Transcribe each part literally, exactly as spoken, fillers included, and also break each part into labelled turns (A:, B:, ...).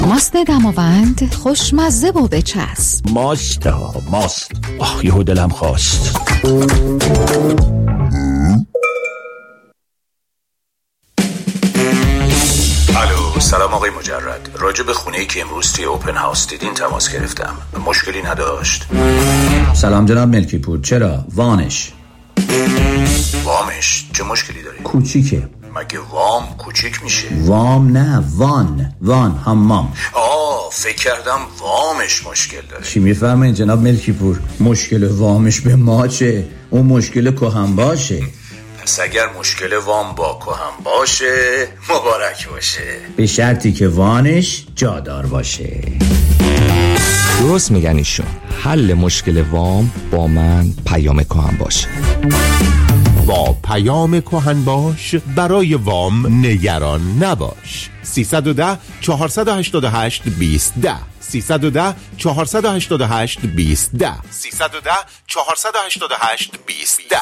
A: ماست دماوند خوشمزه و بچسب.
B: ماست ها ماست. آخ یهو دلم خواست. الو سلام آقای مجرد، راجع به خونه‌ای که امروز توی اوپن هاوس دیدین تماس گرفتم. مشکلی نداشت؟
C: سلام جناب ملکی پور، چرا؟ وانش
B: وامش چه مشکلی داره؟
C: کوچیکه.
B: مگه وام کوچیک میشه؟
C: وام نه، وان وان حمام.
B: آه فکر کردم وامش مشکل داره.
C: چی میفهمین جناب ملکی پور؟ مشکل وامش به ما چه؟ اون مشکل کهن باشه.
B: پس اگر مشکل وام با کهن باشه مبارک باشه،
C: به شرطی که وانش جادار باشه.
D: درست میگن ایشون. حل مشکل وام با من پیام کهن باش.
E: با پیام کهن باش برای وام نگران نباش. سیصد و ده چهارصد و هشتاد و هشت بیست ده سیصد و ده چهارصد و هشتاد و هشت بیست ده سیصد و ده چهارصد و هشتاد و هشت بیست ده.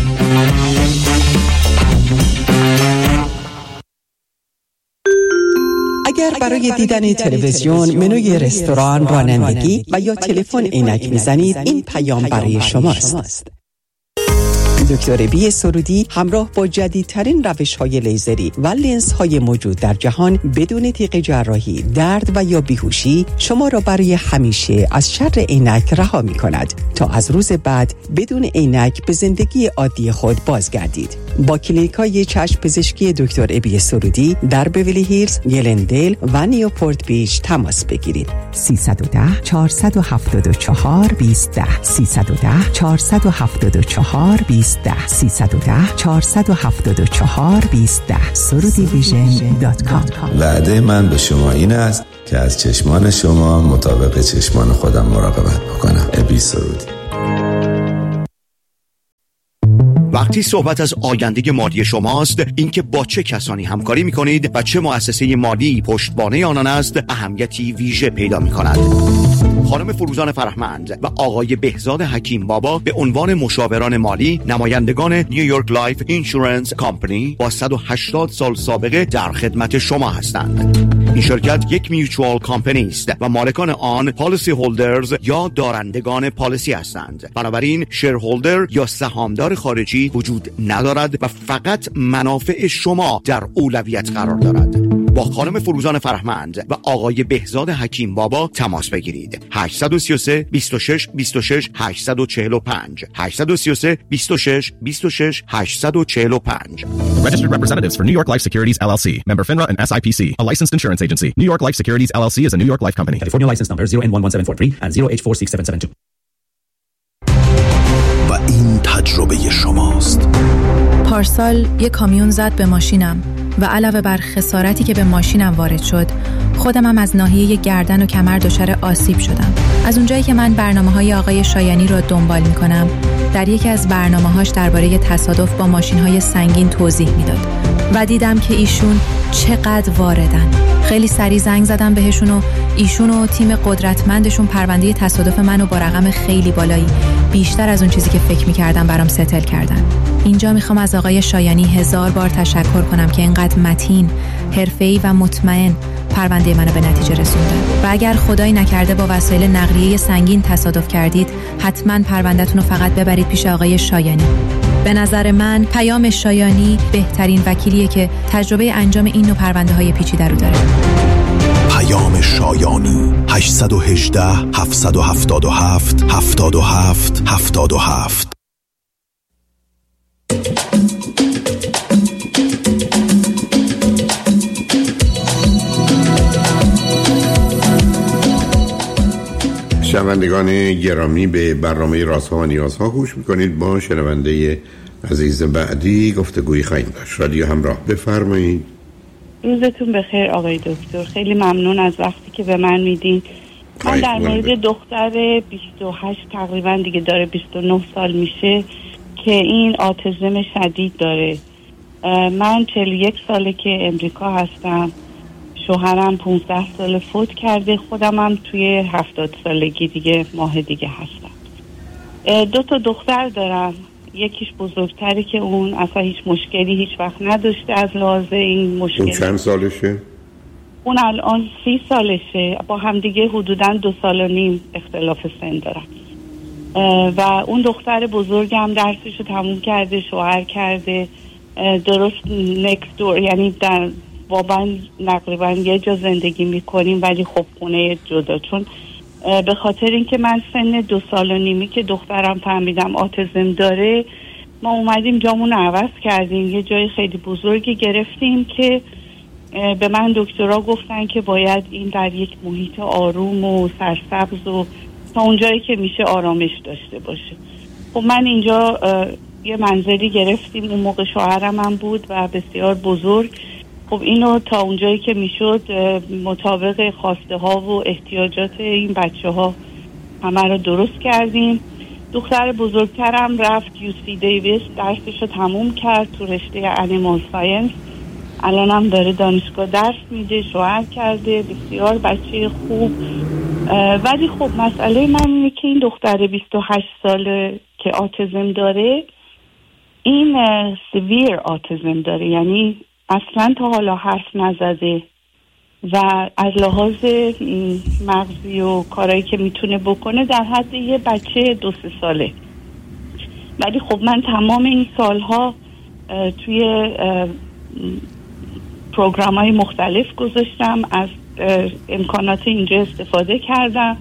F: اگر برای دیدن تلویزیون، منوی رستوران، رانندگی و یا تلفن عینک میزنید، این پیام برای شماست. دکتر بی سرودی همراه با جدیدترین روش‌های لیزری و لنزهای موجود در جهان بدون تیغ جراحی، درد و یا بیهوشی شما را برای همیشه از شر عینک رها می‌کند تا از روز بعد بدون عینک به زندگی عادی خود بازگردید. با کلینیک‌های چشم پزشکی دکتر ابی سرودی در بیولی هیلز، گلندل و نیوپورت بیچ تماس بگیرید. سیصد و ده چهارصد و هفتاد و چهار بیست ده سیصد و ده چهارصد و هفتاد و چهار بیست ده سیصد و ده چهارصد و هفتاد و چهار بیست ده سرودی ویژن دات کام.
G: وعده من به شما این است که از چشمان شما مطابق چشمان خودم مراقبت بکنم. ابی سرودی.
H: وقتی صحبت از آینده مالی شماست، اینکه با چه کسانی همکاری می‌کنید و چه مؤسسه مالی پشتوانه آنان است، اهمیتی ویژه پیدا می‌کند. خانم فروزان فرهمند و آقای بهزاد حکیم بابا به عنوان مشاوران مالی نمایندگان نیویورک لایف اینشورنس کمپانی با صد و هشتاد سال سابقه در خدمت شما هستند. این شرکت یک میوچوال کمپانی است و مالکان آن پالیسی هولدرز یا دارندگان پالیسی هستند. بنابراین شیرهولدر یا سهامدار خارجی وجود ندارد و فقط منافع شما در اولویت قرار دارد. با خانم فروزان فرهمند و آقای بهزاد حکیم بابا تماس بگیرید. هشت سه سه بیست و شش بیست و شش هشتصد و چهل و پنج هشت سه سه بیست و شش بیست و شش هشتصد و چهل و پنج.
I: Registered representatives for New York Life Securities L L C, member FINRA and S I P C, a licensed insurance agency. New York Life Securities L L C is a New York Life company.
C: California license number zero N one one seven four three and zero H four six seven seven two.
J: و این تجربه شماست.
K: پارسال یک کامیون زد به ماشینم و علاوه بر خسارتی که به ماشینم وارد شد، خودم هم از ناحیه گردن و کمر دچار آسیب شدم. از اونجایی که من برنامه‌های آقای شایانی رو دنبال می‌کنم، در یکی از برنامه‌هاش درباره تصادف با ماشین‌های سنگین توضیح میداد و دیدم که ایشون چقدر واردن. خیلی سریع زنگ زدم بهشون و ایشون و تیم قدرتمندشون پرونده تصادف منو با رقم خیلی بالایی، بیشتر از اون چیزی که فکر می‌کردم، برام ستل کردن. اینجا میخوام از آقای شایانی هزار بار تشکر کنم که اینقدر متین، حرفه‌ای و مطمئن پرونده منو به نتیجه رسوندن. و اگر خدایی نکرده با وسایل نقلیه سنگین تصادف کردید، حتما پرونده‌تون رو فقط ببرید پیش آقای شایانی. به نظر من پیام شایانی بهترین وکیلیه که تجربه انجام این نوع پرونده‌های پیچیده رو داره.
J: پیام شایانی هشت یک هشت هفت هفت هفت هفت هفت هفت هفت.
L: شنوندگان گرامی، به برنامه رازها و نیازها گوش میکنید. با شنونده عزیز بعدی گفتگویی خواهیم داشت. رادیو همراه، بفرمایید.
M: روزتون بخیر آقای دکتر، خیلی ممنون از وقتی که به من میدین. من در مورد دختر بیست و هشت تقریبا دیگه داره بیست و نه سال میشه که این آتیسم شدید داره. من چهل و یک ساله که امریکا هستم، شوهرم پانزده سال فوت کرده، خودم هم توی هفتاد سالگی دیگه ماه دیگه هستم. دو تا دختر دارم، یکیش بزرگتری که اون اصلا هیچ مشکلی هیچ وقت نداشته از لحاظ این مشکل.
L: اون چند سالشه؟
M: اون الان سی سالشه، با هم دیگه حدوداً دو سال و نیم اختلاف سن دارن و اون دختر بزرگم درسشو تموم کرده، شوهر کرده، درست نکست دور، یعنی در واقعا نقریبا یه جا زندگی میکنیم ولی خب خونه جدا، چون به خاطر اینکه من سن دو سال و نیمی که دخترم فهمیدم آتیسم داره، ما اومدیم جامون رو عوض کردیم، یه جای خیلی بزرگی گرفتیم که به من دکترها گفتن که باید این در یک محیط آروم و سرسبز و تا اونجایی که میشه آرامش داشته باشه. خب من اینجا یه منزلی گرفتیم، اون موقع شوهرم هم بود و بسیار بزرگ. خب اینو تا اونجایی که میشد مطابق خواسته ها و احتیاجات این بچه ها همه رو درست کردیم. دختر بزرگترم رفت یو سی دیویس، درسش رو تموم کرد تو رشته انیمال ساینس، الان هم داره دانشگاه درس میده، شوهر کرده، بسیار بچه خوب. ولی خب مسئله من اینه که این دختر بیست و هشت ساله که آتیسم داره، این سیویر آتیسم داره، یعنی اصلا تا حالا حرف نزده و از لحاظ مغزی و کارهایی که میتونه بکنه در حد یه بچه دو سه ساله. ولی خب من تمام این سالها توی پروگرام های مختلف گذاشتم، از امکانات اینجا استفاده کردم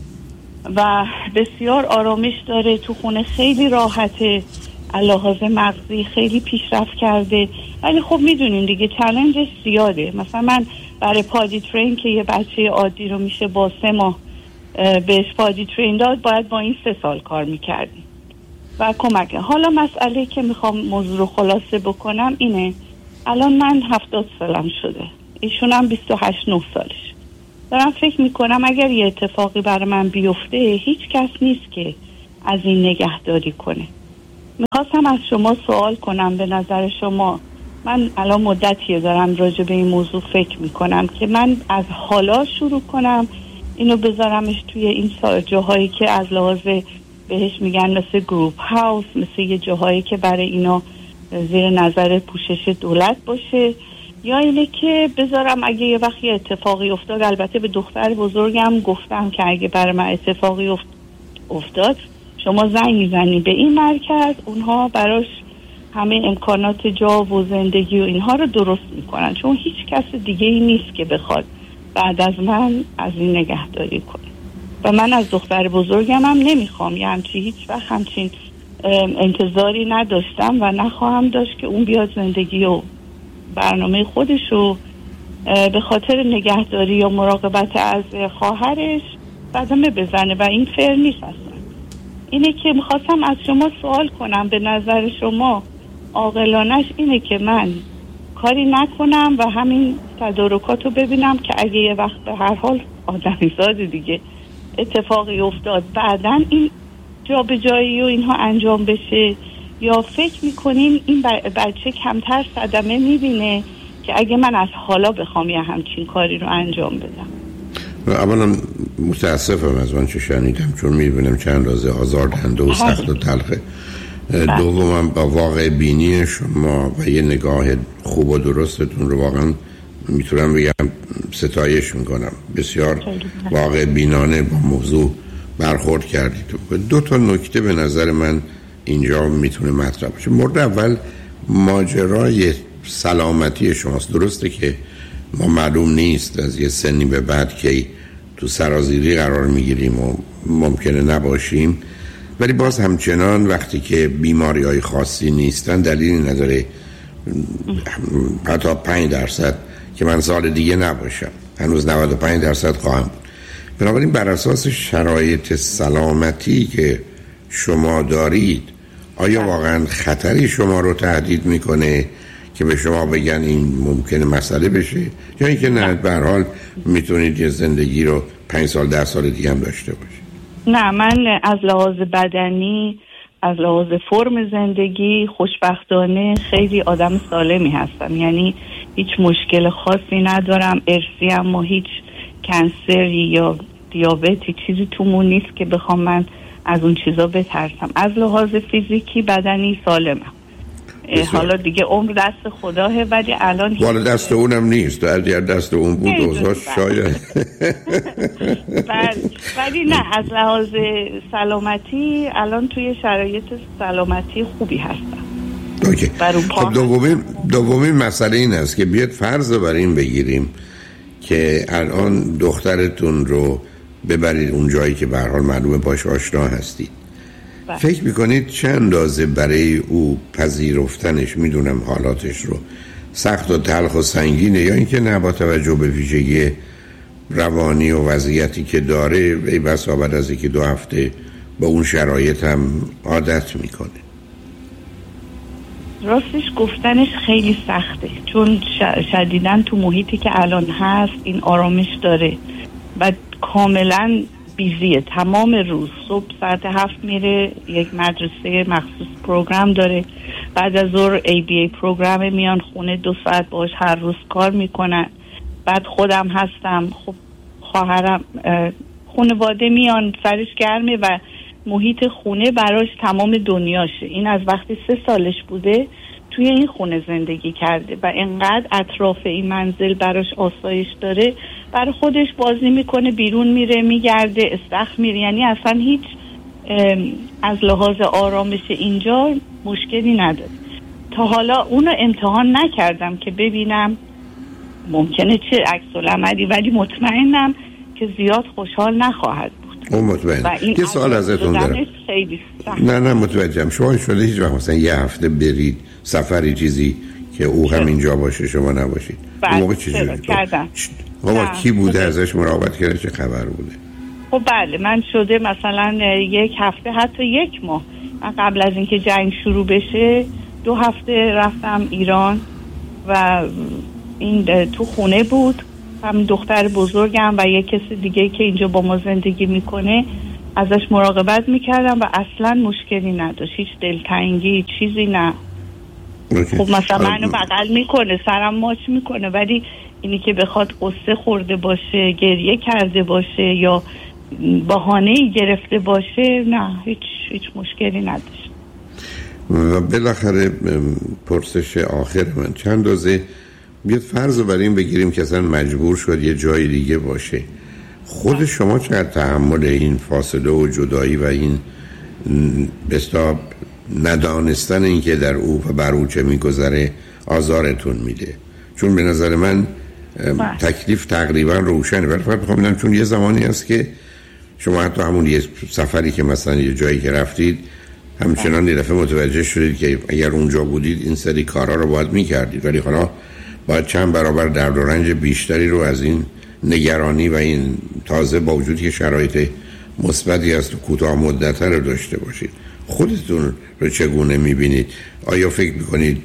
M: و بسیار آرامش داره، تو خونه خیلی راحته، لحاظ مغزی خیلی پیشرفت کرده. ولی خب میدونین دیگه چالنجش زیاده. مثلا من برای پادی ترین که یه بچه عادی رو میشه با سه ماه بهش پادی ترین داد، باید با این سه سال کار میکردیم و کمک. حالا مسئله که میخوام موضوع رو خلاصه بکنم اینه، الان من هفتاد سالم شده، ایشونم بیست و هشت نه سالش. دارم فکر میکنم اگر یه اتفاقی برای من بیفته هیچ کس نیست که از این نگهداری کنه. میخواستم از شما سوال کنم، به نظر شما، من الان مدتیه دارم راجع به این موضوع فکر میکنم که من از حالا شروع کنم اینو بذارمش توی این جاهایی که از لحاظ بهش میگن مثل گروپ هاوس، مثل یه جاهایی که برای اینا زیر نظر پوشش دولت باشه، یا اینه که بذارم اگه یه وقتی اتفاقی افتاد، البته به دختر بزرگم گفتم که اگه برای من اتفاقی افتاد شما زنگ میزنی به این مرکز، اونها براش همه امکانات جا و زندگی و اینها رو درست میکنن، چون هیچ کس دیگه ای نیست که بخواد بعد از من از این نگهداری کنه و من از دختر بزرگم هم نمیخوام، یه همچی هیچ وقت همچین انتظاری نداشتم و نخواهم داشت که اون بیاد زندگی و برنامه خودشو به خاطر نگهداری یا مراقبت از خواهرش صدمه بزنه و این فر نیست اصلا. اینه که میخواستم از شما سوال کنم، به نظر شما عاقلانش اینه که من کاری نکنم و همین تدارکاتو ببینم که اگه یه وقت به هر حال آدمیزاد دیگه اتفاقی افتاد بعدن این جا به جایی و اینها انجام بشه، یا فکر میکنین این بچه کمتر صدمه میبینه که اگه من از حالا بخوام یه همچین کاری رو انجام بدم؟
L: اولا متاسفم از آن چه شنیدم، چون میبینم چند اندازه آزاردهنده و سخت و تلخه. دومم با واقع بینی شما و یه نگاه خوب و درستتون رو واقعا میتونم بگم ستایش میکنم. بسیار واقع بینانه با موضوع برخورد کردید. دو تا نکته به نظر من اینجا میتونه مطرح باشه. مورد اول ماجرای سلامتی شماست. درسته که ما معلوم نیست از یه سنی به بعد که تو سرازیری قرار میگیریم و ممکنه نباشیم، ولی باز همچنان وقتی که بیماری های خاصی نیستن دلیلی نداره حتی پنج درصد که من سال دیگه نباشم، هنوز نود و پنج درصد خواهم بود. بنابراین بر اساس شرایط سلامتی که شما دارید، آیا واقعا خطری شما رو تهدید میکنه که به شما بگن این ممکنه مسئله بشه، یا اینکه نه به هر حال میتونید یه زندگی رو پنج سال ده سال دیگه هم داشته باشید؟
M: نه، من از لحاظ بدنی، از لحاظ فرم زندگی خوشبختانه خیلی آدم سالمی هستم، یعنی هیچ مشکل خاصی ندارم، ارثی هم و هیچ کنسری یا دیابتی چیزی تومون نیست که بخوام من از اون چیزا بترسم. از لحاظ فیزیکی بدنی سالمم. حالا دیگه عمر دست خداه، ولی الان
L: والا دست اونم نیست، اگر دست اون بود اوضاع شاید.
M: ولی نه، از لحاظ سلامتی الان توی شرایط سلامتی خوبی هستم.
L: اوکی. خب دومین دومین مسئله این است که بیاد فرض بر این بگیریم که الان دخترتون رو ببرید اون جایی که به هر حال معلومه باش آشنا هستید. بله. فکر میکنید چه اندازه برای او پذیرفتنش، میدونم حالاتش رو، سخت و تلخ و سنگینه، یا اینکه نه با توجه به ویژگی روانی و وضعیتی که داره ای بسا بعد از اینکه دو هفته با اون شرایط هم عادت میکنه؟
M: راستش گفتنش خیلی سخته، چون شدیداً تو محیطی که الان هست این آرامش داره و کاملاً بیزیه تمام روز. صبح ساعت هفت میره یک مدرسه مخصوص پروگرام داره، بعد از ظهر ای بی ای پروگرام میان خونه، دو ساعت باش هر روز کار میکنن. بعد خودم هستم، خب خواهرم، خانواده میان، سرش گرمه و محیط خونه براش تمام دنیاشه. این از وقتی سه سالش بوده توی این خونه زندگی کرده و انقدر اطراف این منزل براش آسایش داره، برای خودش بازی میکنه، بیرون میره، میگرده، استخر میره، یعنی اصلا هیچ از لحاظ آرامش اینجا مشکلی نداره. تا حالا اونو امتحان نکردم که ببینم ممکنه چه عکس العملی، ولی مطمئنم که زیاد خوشحال نخواهد بود.
L: اون مطمئن. یه سوال ازتون دارم. نه نه متوجهم. شما شده هیچ وقت مثلا یه هفته برید سفری چیزی که او هم اینجا باشه شما نباشید؟ اون موقع چی جوری
M: کردم؟
L: بابا کی بوده ازش مراقبت کرده، چه خبر بوده؟
M: خب بله، من شده مثلا یک هفته، حتی یک ماه. من قبل از اینکه جنگ شروع بشه دو هفته رفتم ایران و این تو خونه بود، هم دختر بزرگم و یک کسی دیگه که اینجا با ما زندگی میکنه ازش مراقبت میکردم و اصلا مشکلی نداشت، هیچ دلتنگی چیزی نه. خب مثلا منو بغل میکنه، سرم ماچ میکنه، ولی اینی که بخواد قصه خورده باشه، گریه کرده باشه یا بهانه‌ای گرفته باشه، نه، هیچ هیچ مشکلی نداشت.
L: و بالاخره پرسش آخر من چند روزه بیاد فرض رو برای این بگیریم که اصلا مجبور شد یه جای دیگه باشه، خود شما چقدر تحمل این فاصله و جدایی و این بستا ندانستن این که در او و بر او چه میگذره آزارتون میده؟ چون به نظر من تکلیف تقریبا روشنه، ولی فقط میخوام بگم چون یه زمانی هست که شما حتی همون یه سفری که مثلا یه جایی که رفتید همچنان یه دفعه متوجه شدید که اگر اونجا بودید این سری کارا رو باید میکردید، ولی حالا باید چند برابر درد و رنج بیشتری رو از این نگرانی و این تازه با وجودی که شرایط مثبتی است و کوتاه مدته رو داشته باشید. خودتون رو چگونه میبینید؟ آیا فکر میکنید،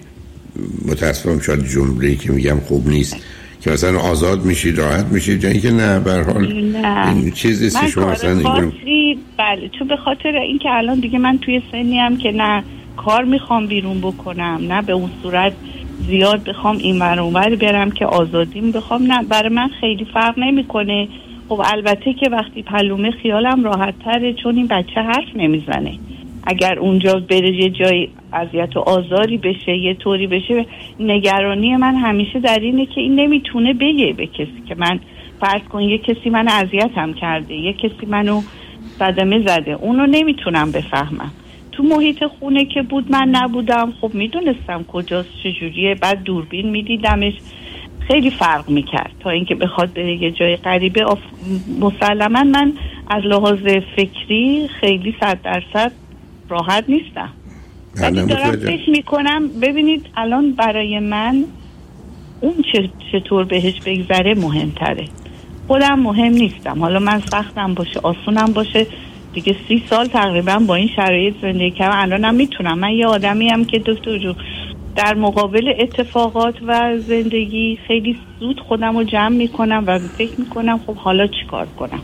L: متاسفم شاید جمله‌ای که میگم خوب نیست، که مثلا آزاد میشید، راحت میشید، جایی که نه به هر حال این چیزی که شما مثلا
M: این بله، چون به خاطر اینکه الان دیگه من توی سنی ام که نه کار میخوام بیرون بکنم، نه به اون صورت زیاد بخوام این ور اون ور برم که آزادیم بخوام، نه، برای من خیلی فرق نمیکنه. خب البته که وقتی پلومه خیالم راحت تره، چون این بچه حرف نمیزنه. اگر اونجا بره یه جای اذیت و آزاری بشه، یه طوری بشه، نگرانی من همیشه در اینه که این نمیتونه بگه به کسی که من فرض کن یه کسی من اذیتم کرده، یه کسی منو صدمه زده، اونو نمیتونم بفهمم. تو محیط خونه که بود من نبودم، خب میدونستم کجاست چجوریه، بعد دوربین میدیدمش، خیلی فرق میکرد تا اینکه بخواد به یه جای غریبه. مسلما من از لحاظ فکری خیلی صد درصد راحت نیستم، ولی دارم فکر میکنم ببینید الان برای من اون چطور بهش بگذره مهمتره، خودم مهم نیستم. حالا من سختم باشه آسونم باشه، دیگه سی سال تقریبا با این شرایط زندگی کردم، الانم میتونم. من یه آدمی ام که دکتر جو در مقابل اتفاقات و زندگی خیلی زود خودم رو جمع میکنم و فکر میکنم خب حالا چی کار کنم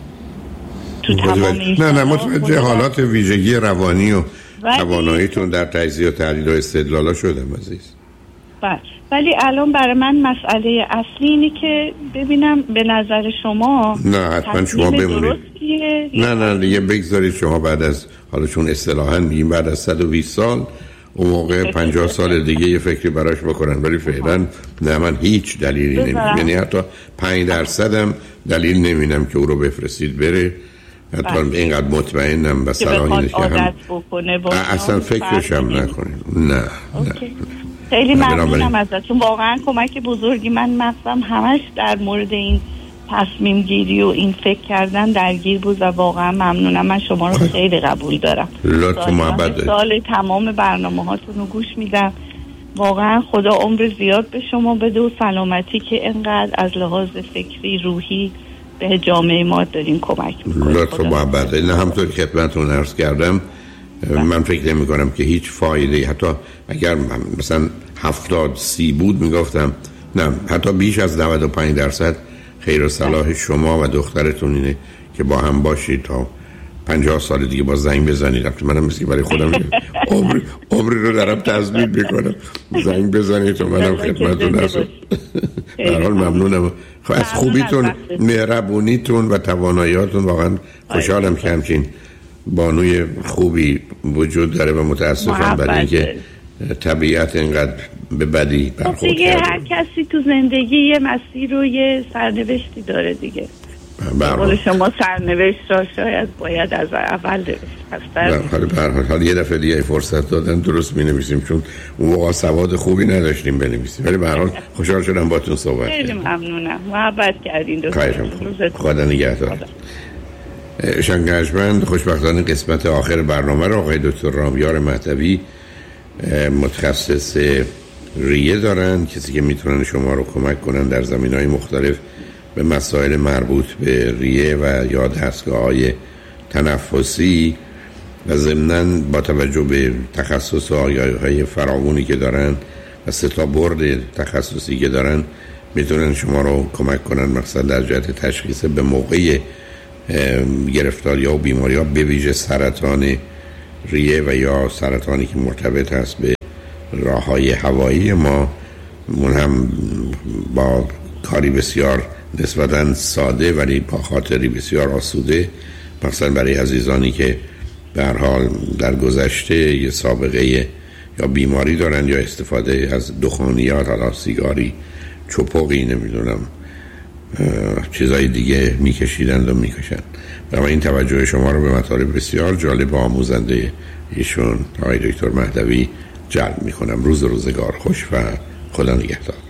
M: تو تمام این
L: نه نه متوجه حالات ویژگی روانی و تواناییتون در تجزیه و تحلیل و استدلالا شدم عزیز.
M: بله، ولی الان برای من مسئله اصلی اینه که ببینم به نظر شما
L: نه حتما شما بمونید، نه نه دیگه بگذارید شما بعد از، حالا چون اصطلاحاً میگیم بعد از صد و بیست سال اون موقع پنجاه سال دیگه یه فکری براش بکنن، ولی فعلا نه، من هیچ دلیلی نمیدونم، یعنی حتی پنج درصد هم دلیل نمیدونم که او رو بفرستید بره. حتی اینقدر مطمئنم و صلاحی نیست که هم اصلا فکرش هم نکنید. نه نه
M: خیلی ممنونم ازتون، واقعا کمک بزرگی. من مغزم همش در مورد این تصمیم گیری و این فکر کردن درگیر بود و واقعا ممنونم. من شما رو خیلی قبول دارم.
L: لطف محبت
M: سال تمام برنامه هاتون رو گوش میدم. واقعا خدا عمر زیاد به شما بده و سلامتی که انقدر از لحاظ فکری روحی به جامعه ما دارین کمک میکنید.
L: لطف محبت. نه همطور که خدمتتون عرض کردم من فکر نمی کنم که هیچ فایده، حتی اگر مثلا هفتاد سی بود میگفتم نه، حتی بیش از نود و پنج درصد خیر و صلاح شما و دخترتون اینه که با هم باشید تا پنجاه سال دیگه با زنگ بزنید. البته منم مثل برای خودم عمر عمری رو دارم تضمین میکنم، زنگ بزنید و منم خدمتتون هستم. در حال ممنونم از خوبیتون، مهربونیتون و تواناییاتون. واقعا خوشحالم که همچین بانوی خوبی وجود داره و متاسفم برای اینکه طبیعت اینقدر به بدی برخورد
M: کرده. هر کسی تو زندگی یه مسیر و یه سرنوشتی داره دیگه. برای شما سرنوشت را شاید باید از اول درست.
L: حالا یه دفعه دیگه فرصت دادن درست می نویسیم، چون اون موقع سواد خوبی نداشتیم بنویسیم، ولی به هر حال خوشحال شدم باهاتون صحبت کردم.
M: خیلی ممنونم، محبت کردین دکتر.
L: خدا نگهدار. شنگشمند خوشبختانه قسمت آخر برنامه را آقای دکتر رامیار مهدوی متخصص ریه دارن، کسی که میتونن شما رو کمک کنن در زمینهای مختلف به مسائل مربوط به ریه و یا دستگاه‌های تنفسی و ضمناً با توجه به تخصص و آگاهی‌های فراوانی که دارن و سه تا برد تخصصی که دارن میتونن شما رو کمک کنن، مثلا در جهت تشخیص به موقع گرفتاری ها و بیماری ها، به ویژه سرطان ریه و یا سرطانی که مرتبط هست به راه‌های هوایی ما. من هم با کاری بسیار نسبتاً ساده ولی با خاطری بسیار آسوده، مثلا برای عزیزانی که به هر حال در گذشته یه سابقه یا بیماری دارن یا استفاده از دخانیات، حالا سیگاری، چپقی، نمیدونم چیزای دیگه میکشیدند و میکشند. و این توجه شما رو به مطالب بسیار جالب و آموزنده ایشون آقای دکتر مهدوی جلب میکنم. روز روزگار خوش و خدا نگهدار.